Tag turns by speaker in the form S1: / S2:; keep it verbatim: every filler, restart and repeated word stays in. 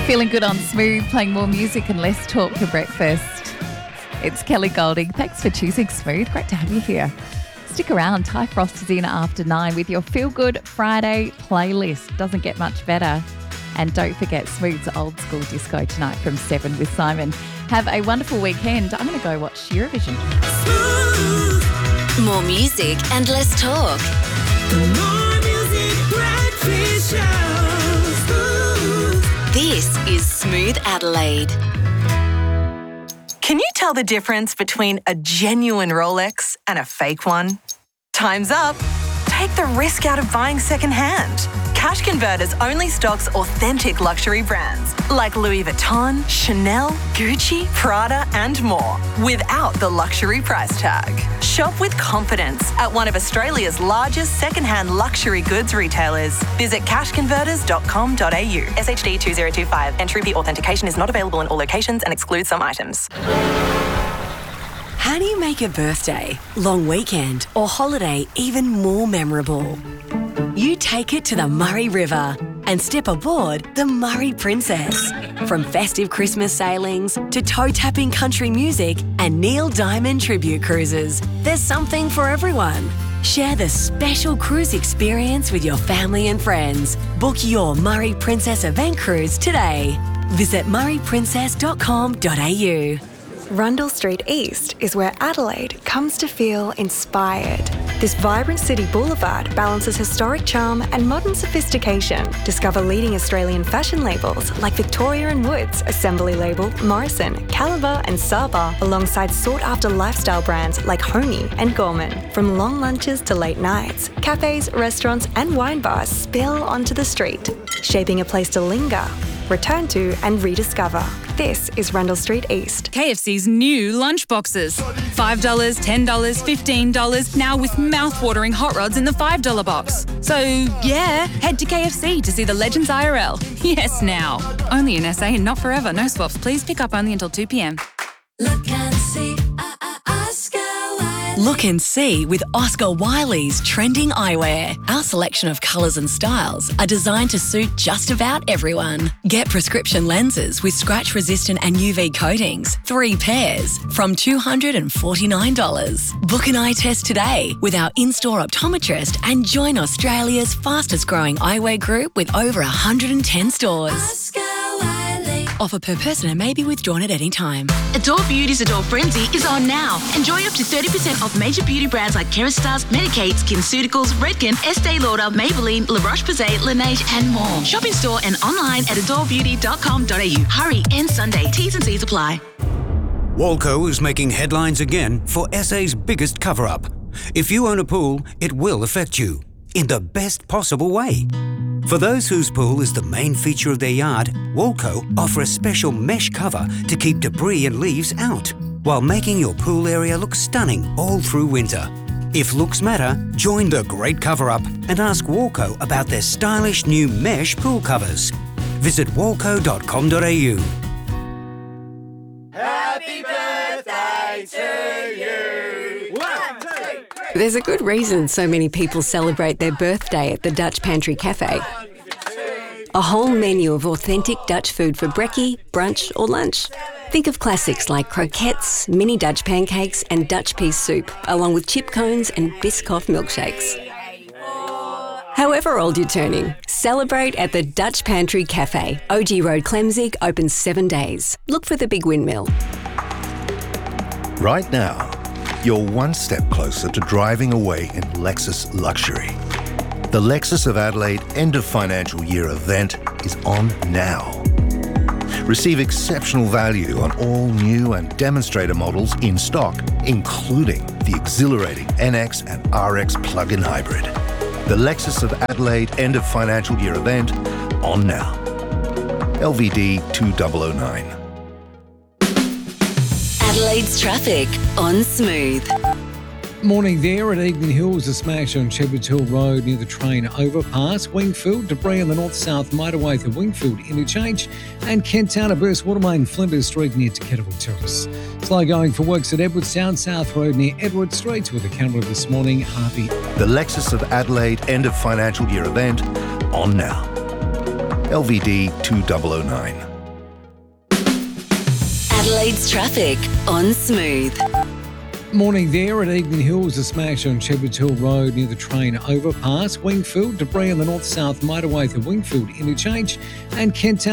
S1: Feeling good on Smooth, playing more music and less talk for breakfast. It's Kelly Golding. Thanks for choosing Smooth. Great to have you here. Stick around. Ty Frost is in after nine with your Feel Good Friday playlist. Doesn't get much better. And don't forget Smooth's Old School Disco tonight from seven with Simon. Have a wonderful weekend. I'm going to go watch Eurovision.
S2: Smooth. More music and less talk.
S3: More music, breakfast show. Smooth.
S2: This is Smooth Adelaide.
S4: Can you tell the difference between a genuine Rolex and a fake one? Time's up. Take the risk out of buying secondhand. Cash Converters only stocks authentic luxury brands like Louis Vuitton, Chanel, Gucci, Prada and more without the luxury price tag. Shop with confidence at one of Australia's largest secondhand luxury goods retailers. Visit cash converters dot com dot a u. S H D two zero two five. Entry P authentication is not available in all locations and excludes some items.
S5: How do you make a birthday, long weekend or holiday even more memorable? You take it to the Murray River and step aboard the Murray Princess. From festive Christmas sailings to toe-tapping country music and Neil Diamond tribute cruises, there's something for everyone. Share the special cruise experience with your family and friends. Book your Murray Princess event cruise today. Visit murray princess dot com dot a u.
S6: Rundle Street East is where Adelaide comes to feel inspired. This vibrant city boulevard balances historic charm and modern sophistication. Discover leading Australian fashion labels like Victoria and Woods, Assembly Label, Morrison, Caliber and Saba, alongside sought-after lifestyle brands like Homey and Gorman. From long lunches to late nights, cafes, restaurants and wine bars spill onto the street, shaping a place to linger, return to and rediscover. This is Rundle Street East.
S7: K F C's new lunch boxes. five dollars, ten dollars, fifteen dollars, now with mouth-watering hot rods in the five dollar box. So, yeah, head to K F C to see the Legends I R L. Yes, now. Only in S A and not forever. No swaps. Please pick up only until two p.m.
S3: Look and see, uh, uh, Oscar Wilde.
S5: Look and see with Oscar Wiley's trending eyewear. Our selection of colours and styles are designed to suit just about everyone. Get prescription lenses with scratch-resistant and U V coatings, three pairs, from two hundred forty-nine dollars. Book an eye test today with our in-store optometrist and join Australia's fastest-growing eyewear group with over one hundred ten stores.
S3: Oscar Wilde.
S5: Offer per person and may be withdrawn at any time.
S8: Adore Beauty's Adore Frenzy is on now. Enjoy up to thirty percent off major beauty brands like Kerastase, Medik8, SkinCeuticals, Redken, Estee Lauder, Maybelline, La Roche-Posay, Laneige and more. Shop in store and online at adore beauty dot com dot a u. Hurry, end Sunday. T's and C's apply.
S9: Walco is making headlines again for S A's biggest cover-up. If you own a pool, it will affect you in the best possible way. For those whose pool is the main feature of their yard, Walco offer a special mesh cover to keep debris and leaves out, while making your pool area look stunning all through winter. If looks matter, join the great cover-up and ask Walco about their stylish new mesh pool covers. Visit walco dot com dot a u.
S3: Happy birthday to you. One, two, three.
S10: There's a good reason so many people celebrate their birthday at the Dutch Pantry Cafe. A whole menu of authentic Dutch food for brekkie, brunch or lunch. Think of classics like croquettes, mini Dutch pancakes and Dutch pea soup, along with chip cones and Biscoff milkshakes. However old you're turning, celebrate at the Dutch Pantry Cafe. O G Road, Clemzig, open seven days. Look for the Big Windmill.
S11: Right now, you're one step closer to driving away in Lexus luxury. The Lexus of Adelaide End of Financial Year event is on now. Receive exceptional value on all new and demonstrator models in stock, including the exhilarating N X and R X plug-in hybrid. The Lexus of Adelaide End of Financial Year event on now. L V D two thousand nine.
S2: Adelaide's traffic on Smooth.
S12: Morning there at Eden Hills, a smash on Shepherd's Hill Road near the train overpass. Wingfield, debris on the north-south motorway to Wingfield interchange. And Kent Town, a burst water main, Flinders Street near Taketable Terrace. Slow going for works at Edwardstown, South Road near Edward Street with a camera this morning, Harvey.
S11: The Lexus of Adelaide End of Financial Year event on now. L V D two thousand nine.
S2: Adelaide's traffic on Smooth.
S12: Morning there at Eden Hills, a smash on Shepherd's Hill Road near the train overpass. Wingfield, debris on the north-south motorway to Wingfield interchange, and Kent